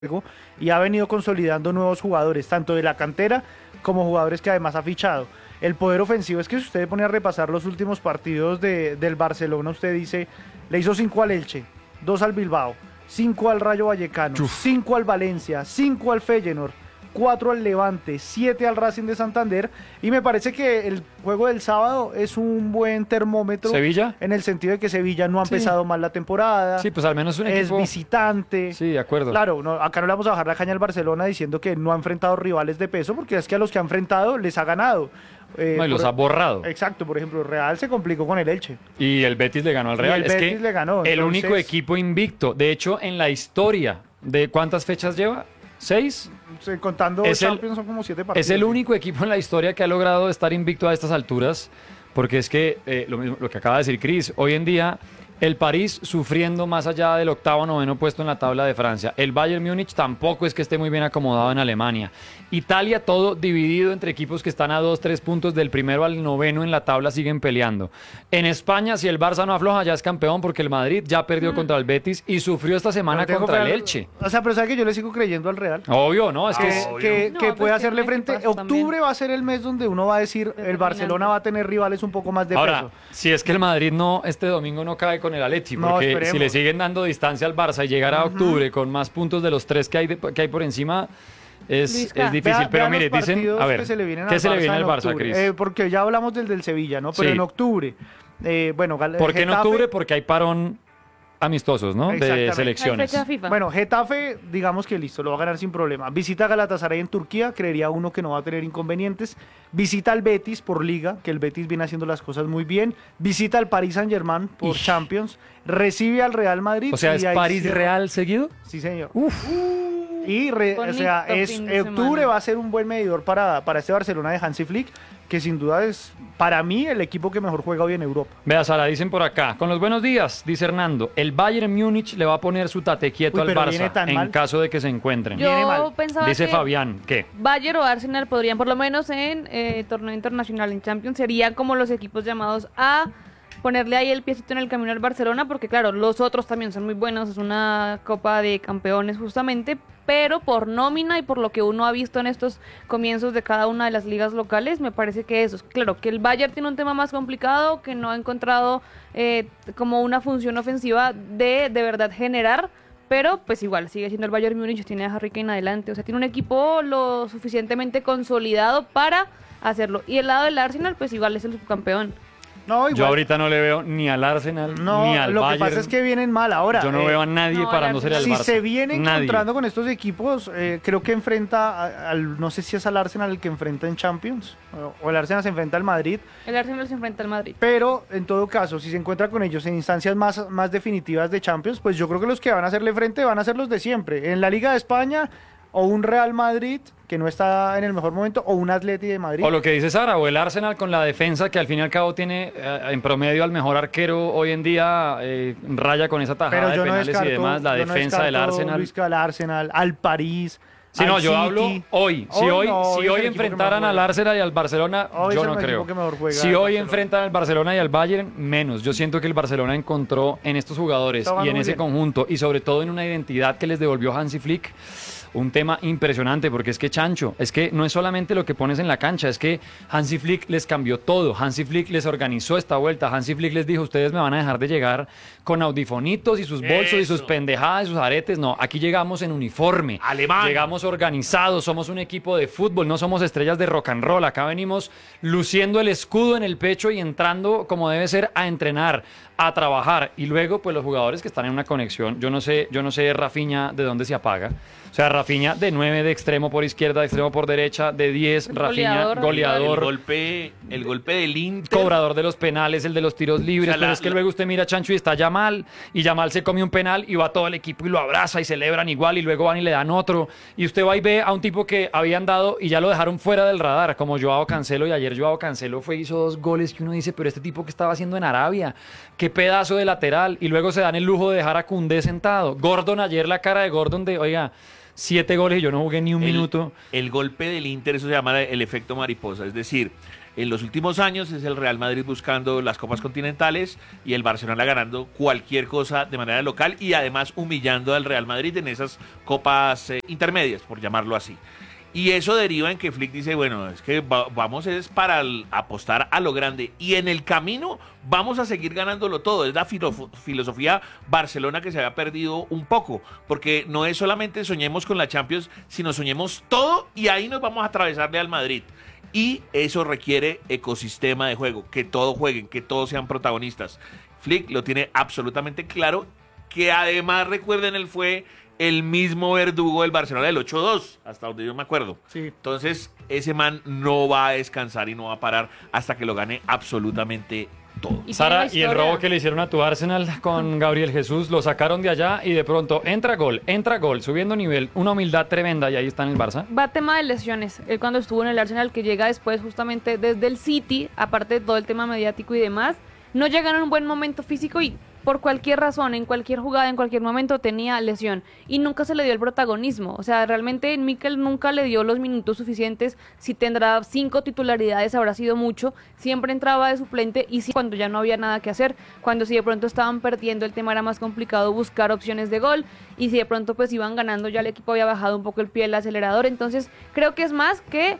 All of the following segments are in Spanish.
y ha venido consolidando nuevos jugadores, tanto de la cantera como jugadores que además ha fichado. El poder ofensivo es que si usted se pone a repasar los últimos partidos del Barcelona, usted dice, le hizo 5 al Elche, 2 al Bilbao, 5 al Rayo Vallecano, 5 al Valencia, 5 al Feyenoord, 4 al Levante, 7 al Racing de Santander, y me parece que el juego del sábado es un buen termómetro. ¿Sevilla? En el sentido de que Sevilla no ha empezado mal la temporada. Sí, pues al menos un equipo... Es visitante. Sí, de acuerdo. Claro, no, acá no le vamos a bajar la caña al Barcelona diciendo que no ha enfrentado rivales de peso, porque es que a los que ha enfrentado les ha ganado. No, y los ha borrado. Exacto, por ejemplo, Real se complicó con el Elche. Y el Betis le ganó al Real. Y el Betis le ganó, el entonces... único equipo invicto. De hecho, en la historia de ¿cuántas fechas lleva? ¿6? Contando Champions son como 7 partidos. Es el único equipo en la historia que ha logrado estar invicto a estas alturas, porque es que, lo que acaba de decir Cris, hoy en día el París sufriendo más allá del 8º, 9º puesto en la tabla de Francia. El Bayern Múnich tampoco es que esté muy bien acomodado en Alemania. Italia todo dividido entre equipos que están a 2-3 puntos del primero al 9º en la tabla, siguen peleando. En España, si el Barça no afloja, ya es campeón porque el Madrid ya perdió contra el Betis y sufrió esta semana contra el Elche. O sea, pero ¿sabe que yo le sigo creyendo al Real? Obvio, ¿no? Es que que puede hacerle frente. Octubre va a ser el mes donde uno va a decir el Barcelona va a tener rivales un poco más de ahora, peso. Si es que el Madrid este domingo no cae con el Atleti, porque si le siguen dando distancia al Barça y llegar a octubre con más puntos de los 3 que hay por encima, es difícil. Pero mire, dicen, a ver, ¿qué se le viene al Barça, Cris? Porque ya hablamos del Sevilla, ¿no? Pero sí. En octubre, bueno, ¿por qué en octubre? Porque hay parón amistosos, ¿no? De selecciones. Bueno, Getafe, digamos que listo, lo va a ganar sin problema. Visita a Galatasaray en Turquía, creería uno que no va a tener inconvenientes. Visita al Betis por Liga, que el Betis viene haciendo las cosas muy bien. Visita al Paris Saint-Germain por Champions. Recibe al Real Madrid. O sea, ¿es París-Real seguido? Sí, señor. Uf. Y octubre va a ser un buen medidor para este Barcelona de Hansi Flick, que sin duda es, para mí, el equipo que mejor juega hoy en Europa. Vea, Sara, dicen por acá, con los buenos días, dice Hernando, el Bayern Múnich le va a poner su tate quieto al Barça en caso de que se encuentren. Yo pensaba dice que Fabián, ¿qué? Bayern o Arsenal podrían, por lo menos en torneo internacional, en Champions, serían como los equipos llamados a ponerle ahí el piecito en el camino al Barcelona, porque claro, los otros también son muy buenos, es una Copa de Campeones justamente, pero por nómina y por lo que uno ha visto en estos comienzos de cada una de las ligas locales, me parece que eso, claro, que el Bayern tiene un tema más complicado, que no ha encontrado como una función ofensiva de verdad generar, pero pues igual, sigue siendo el Bayern Múnich, tiene a Harry Kane adelante, o sea, tiene un equipo lo suficientemente consolidado para hacerlo, y el lado del Arsenal, pues igual es el subcampeón. No, yo ahorita no le veo ni al Arsenal ni al Bayern. Lo que pasa es que vienen mal ahora. Yo no veo a nadie para no ser al Barça. Si se viene encontrando con estos equipos, creo que enfrenta no sé si es al Arsenal el que enfrenta en Champions, o el Arsenal se enfrenta al Madrid. El Arsenal se enfrenta al Madrid. Pero, en todo caso, si se encuentra con ellos en instancias más definitivas de Champions, pues yo creo que los que van a hacerle frente van a ser los de siempre. En la Liga de España, o un Real Madrid que no está en el mejor momento, o un Atleti de Madrid. O lo que dice Sara, o el Arsenal con la defensa, que al fin y al cabo tiene en promedio al mejor arquero hoy en día, raya con esa tajada de penales y demás, la defensa del Arsenal. Luis, al Arsenal, al París. Si no, yo hablo hoy. Si hoy enfrentaran al Arsenal y al Barcelona, yo no creo. Si hoy enfrentan al Barcelona y al Bayern, menos. Yo siento que el Barcelona encontró en estos jugadores y en ese conjunto, y sobre todo en una identidad que les devolvió Hansi Flick, un tema impresionante, porque es que Chancho, es que no es solamente lo que pones en la cancha, es que Hansi Flick les cambió todo, Hansi Flick les organizó esta vuelta, Hansi Flick les dijo, ustedes me van a dejar de llegar con audifonitos y sus bolsos y sus pendejadas y sus aretes, no, aquí llegamos en uniforme, alemán, llegamos organizados, somos un equipo de fútbol, no somos estrellas de rock and roll, acá venimos luciendo el escudo en el pecho y entrando como debe ser a entrenar, a trabajar, y luego pues los jugadores que están en una conexión, yo no sé Rafinha de dónde se apaga. O sea, Rafinha de 9, de extremo por izquierda, de extremo por derecha, de 10, Rafinha, goleador. El golpe del Inter. Cobrador de los penales, el de los tiros libres. O sea, pero es que luego usted mira a Chancho y está Yamal, y Yamal se come un penal y va todo el equipo y lo abraza y celebran igual, y luego van y le dan otro. Y usted va y ve a un tipo que habían dado y ya lo dejaron fuera del radar, como Joao Cancelo, y ayer Joao Cancelo hizo 2 goles que uno dice, pero este tipo que estaba haciendo en Arabia, qué pedazo de lateral, y luego se dan el lujo de dejar a Koundé sentado. Gordon, ayer la cara de Gordon de, oiga, 7 goles y yo no jugué ni un minuto. El golpe del Inter, eso se llama el efecto mariposa. Es decir, en los últimos años es el Real Madrid buscando las copas continentales y el Barcelona ganando cualquier cosa de manera local y además humillando al Real Madrid en esas copas intermedias, por llamarlo así. Y eso deriva en que Flick dice, bueno, es que vamos es para apostar a lo grande. Y en el camino vamos a seguir ganándolo todo. Es la filosofía Barcelona que se había perdido un poco. Porque no es solamente soñemos con la Champions, sino soñemos todo y ahí nos vamos a atravesarle al Madrid. Y eso requiere ecosistema de juego, que todos jueguen, que todos sean protagonistas. Flick lo tiene absolutamente claro, que además, recuerden, él fue el mismo verdugo del Barcelona del 8-2, hasta donde yo me acuerdo. Sí. Entonces, ese man no va a descansar y no va a parar hasta que lo gane absolutamente todo. Sara, y el robo que le hicieron a tu Arsenal con Gabriel Jesús, lo sacaron de allá y de pronto entra gol, subiendo nivel, una humildad tremenda y ahí está en el Barça. Va tema de lesiones. Él cuando estuvo en el Arsenal, que llega después justamente desde el City, aparte de todo el tema mediático y demás, no llega en un buen momento físico y por cualquier razón, en cualquier jugada, en cualquier momento tenía lesión y nunca se le dio el protagonismo. O sea, realmente Mikel nunca le dio los minutos suficientes. Si tendrá 5 titularidades habrá sido mucho. Siempre entraba de suplente y sí, cuando ya no había nada que hacer, cuando si de pronto estaban perdiendo, el tema era más complicado buscar opciones de gol y si de pronto pues iban ganando, ya el equipo había bajado un poco el pie del acelerador. Entonces creo que es más que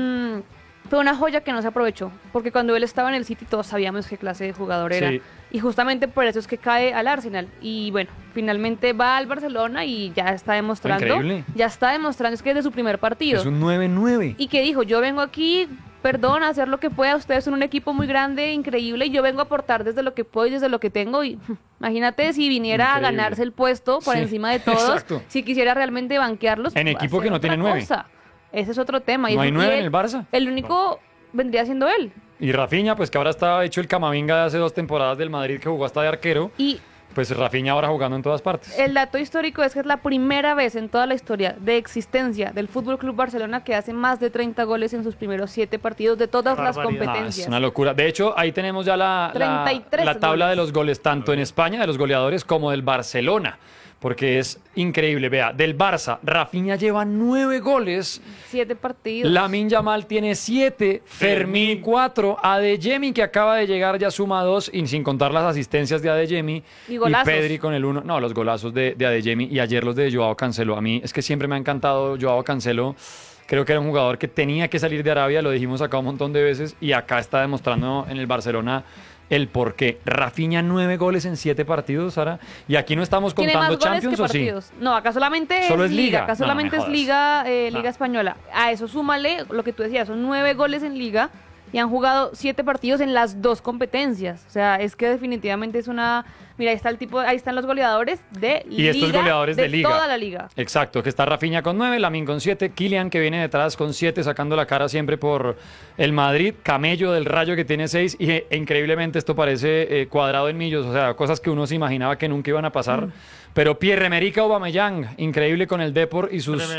fue una joya que no se aprovechó, porque cuando él estaba en el City todos sabíamos qué clase de jugador era. Sí. Y justamente por eso es que cae al Arsenal. Y bueno, finalmente va al Barcelona y ya está demostrando. Increíble. Ya está demostrando, es que es de su primer partido. Es un 9-9. Y que dijo, yo vengo aquí, perdón, a hacer lo que pueda. Ustedes son un equipo muy grande, increíble, y yo vengo a aportar desde lo que puedo y desde lo que tengo. Y imagínate si viniera a ganarse el puesto por encima de todos. Exacto. Si quisiera realmente banquearlos. En equipo que no tiene 9. Ese es otro tema. ¿No hay 9 en el Barça? El único vendría siendo él. Y Rafinha, pues que ahora está hecho el Camavinga de hace 2 temporadas del Madrid, que jugó hasta de arquero. Y pues Rafinha ahora jugando en todas partes. El dato histórico es que es la primera vez en toda la historia de existencia del Fútbol Club Barcelona que hace más de 30 goles en sus primeros 7 partidos de todas las competencias. Es una locura. De hecho, ahí tenemos ya la tabla de los goles, tanto en España, de los goleadores, como del Barcelona. Porque es increíble, vea, del Barça, Rafinha lleva 9 goles. 7 partidos. Lamine Yamal tiene 7, Fermín 4, Adeyemi, que acaba de llegar, ya suma 2, y sin contar las asistencias de Adeyemi. Y Pedri con el 1. No, los golazos de Adeyemi y ayer los de Joao Cancelo. A mí es que siempre me ha encantado Joao Cancelo. Creo que era un jugador que tenía que salir de Arabia, lo dijimos acá un montón de veces, y acá está demostrando en el Barcelona el por qué. Rafinha 9 goles en 7 partidos, Sara. Y aquí no estamos contando Champions, ¿o sí? No, acá solamente ¿Solo es Liga? Acá solamente es Liga Española. A eso súmale lo que tú decías, son 9 goles en Liga y han jugado 7 partidos en las 2 competencias. O sea, es que definitivamente es una... Mira, ahí están los goleadores de Liga. Y estos goleadores de Liga. Toda la Liga. Exacto, que está Rafinha con 9, Lamine con 7, Kylian que viene detrás con 7, sacando la cara siempre por el Madrid, Camello del Rayo que tiene 6, y increíblemente esto parece cuadrado en millos, o sea, cosas que uno se imaginaba que nunca iban a pasar. Pero Pierre-Emerick Aubameyang, increíble con el Depor y sus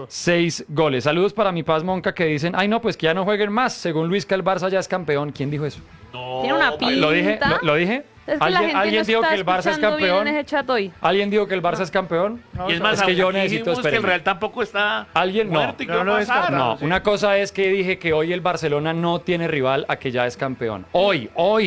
6 goles. Saludos para mi Paz Monca que dicen, ay no, pues que ya no jueguen más. Según Luis, que el Barça ya es campeón. ¿Quién dijo eso? No. Tiene una pinta. ¿Lo dije? Es que ¿Alguien dijo que el Barça es campeón? ¿Alguien dijo que el Barça es campeón? Y es más, es que yo necesito que el Real tampoco está muerto. No, una cosa es que dije que hoy el Barcelona no tiene rival a que ya es campeón. Hoy.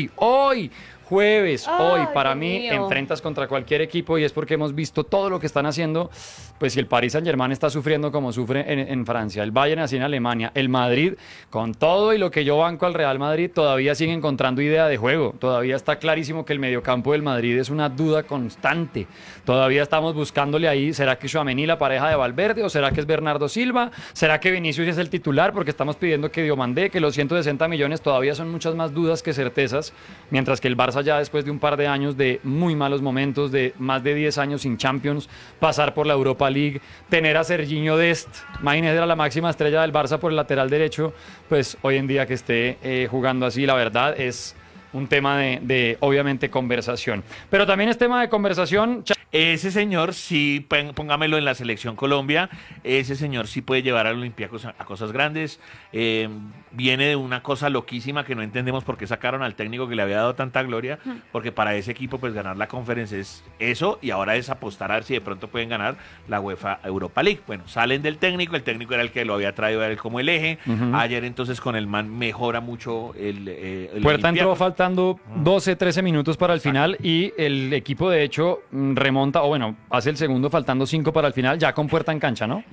Jueves, hoy, para mí, enfrentas contra cualquier equipo y es porque hemos visto todo lo que están haciendo. Pues si el Paris Saint-Germain está sufriendo como sufre en Francia, el Bayern así en Alemania, el Madrid, con todo y lo que yo banco al Real Madrid, todavía sigue encontrando idea de juego. Todavía está clarísimo que el mediocampo del Madrid es una duda constante. Todavía estamos buscándole ahí, ¿será que Tchouaméni la pareja de Valverde o será que es Bernardo Silva? ¿Será que Vinicius es el titular? Porque estamos pidiendo que Diomandé, que los 160 millones todavía son muchas más dudas que certezas, mientras que el Barça ya después de un par de años de muy malos momentos, de más de 10 años sin Champions, pasar por la Europa League, tener a Serginho Dest, imagínate, era la máxima estrella del Barça por el lateral derecho, pues hoy en día que esté jugando así, la verdad es un tema de obviamente, conversación. Pero también es tema de conversación. Ese señor sí, póngamelo en la selección Colombia, ese señor sí puede llevar al Olympiacos a cosas grandes. Viene de una cosa loquísima que no entendemos por qué sacaron al técnico que le había dado tanta gloria, porque para ese equipo pues ganar la Conference es eso, y ahora es apostar a ver si de pronto pueden ganar la UEFA Europa League. Bueno, salen del técnico, el técnico era el que lo había traído a él como el eje. Ayer entonces con el man mejora mucho el Puerta entró faltando 12, 13 minutos para el final y el equipo de hecho remonta, o bueno, hace el segundo faltando 5 para el final, ya con Puerta en cancha, ¿no?